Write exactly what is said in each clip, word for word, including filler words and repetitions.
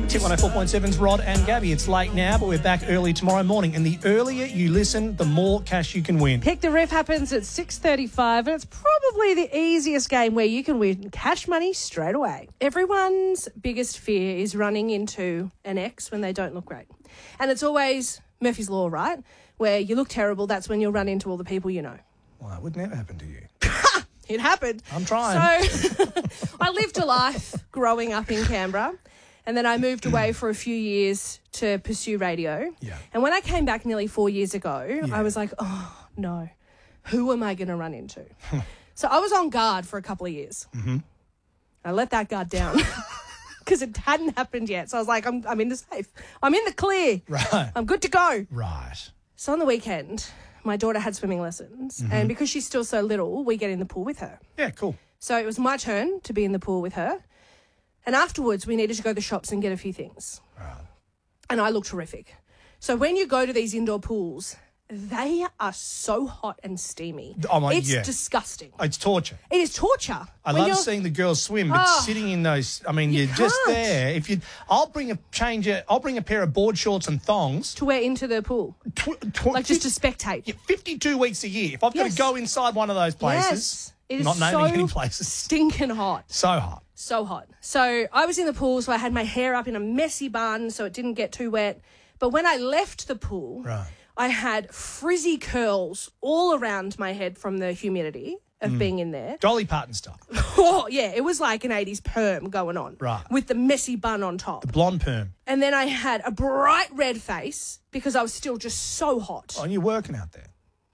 Tip one oh four point seven's Rod and Gabby. It's late now, but we're back early tomorrow morning. And the earlier you listen, the more cash you can win. Pick the Riff happens at six thirty-five, and it's probably the easiest game where you can win cash money straight away. Everyone's biggest fear is running into an ex when they don't look great. And it's always Murphy's Law, right? Where you look terrible, that's when you'll run into all the people you know. Well, that would never happen to you. It happened. I'm trying. So I lived a life growing up in Canberra. And then I moved away for a few years to pursue radio. Yeah. And when I came back nearly four years ago, Yeah. I was like, oh, no, who am I going to run into? So I was on guard for a couple of years. Mm-hmm. I let that guard down because it hadn't happened yet. So I was like, I'm, I'm in the safe. I'm in the clear. Right. I'm good to go. Right. So on the weekend, my daughter had swimming lessons. Mm-hmm. And because she's still so little, we get in the pool with her. Yeah, cool. So it was my turn to be in the pool with her. And afterwards, we needed to go to the shops and get a few things. Right. And I look terrific. So when you go to these indoor pools, they are so hot and steamy. Oh my- it's yeah. disgusting. It's torture. It is torture. I When love you're- seeing the girls swim, but Oh. sitting in those, I mean, You you're just can't. there. If you, I'll bring a change, a, I'll bring a pair of board shorts and thongs. to wear into the pool, Tw- tw- like just to spectate. Yeah, fifty-two weeks a year. If I've got Yes. to go inside one of those places, Yes. It is not naming so any places, stinking hot. so hot. So hot. So I was in the pool, so I had my hair up in a messy bun so it didn't get too wet. But when I left the pool, Right. I had frizzy curls all around my head from the humidity of being in there. Dolly Parton style. Oh, yeah, it was like an eighties perm going on. Right. With the messy bun on top. Blonde perm. And then I had a bright red face because I was still just so hot. Oh, and you're working out there.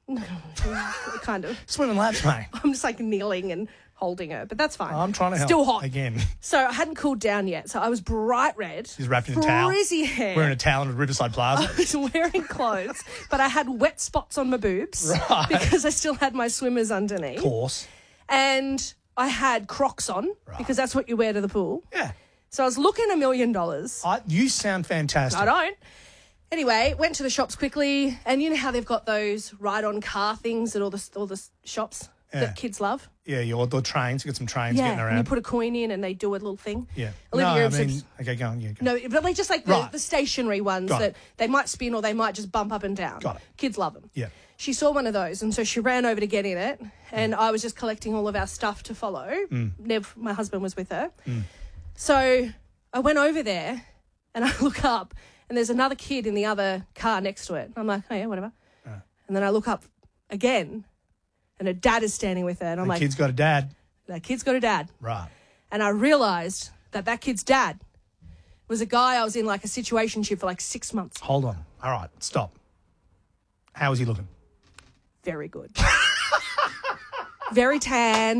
Kind of. Swimming laps, mate. I'm just like kneeling and holding her, but that's fine. I'm trying to help. Still hot. Again. So I hadn't cooled down yet. So I was bright red. She's wrapped in a towel. Frizzy hair. Wearing a towel at Riverside Plaza. I was wearing clothes, but I had wet spots on my boobs Right. because I still had my swimmers underneath. Of course. And I had Crocs on because that's what you wear to the pool. Yeah. So I was looking a million dollars. I, you sound fantastic. I don't. Anyway, went to the shops quickly, and you know how they've got those ride-on car things at all the all the shops Yeah. that kids love. Yeah, your the trains. You got some trains getting Yeah, around. and you put a coin in, and they do a little thing. yeah. Olivia no, I Gibbs- mean, okay, go on. Yeah, go. No, but they're just like the, Right. the stationary ones Got that it. they might spin or they might just bump up and down. Got it. Kids love them. Yeah. She saw one of those, and so she ran over to get in it, and Mm. I was just collecting all of our stuff to follow. Nev, my husband, was with her. So I went over there, and I look up, and there's another kid in the other car next to it. I'm like, oh, yeah, whatever. And then I look up again, and her dad is standing with her, and I'm The like, kid's got a dad. that kid's got a dad. Right. And I realised that that kid's dad was a guy I was in like a situationship for like six months. Hold on. All right, stop. How is he looking? Very good. Very tan.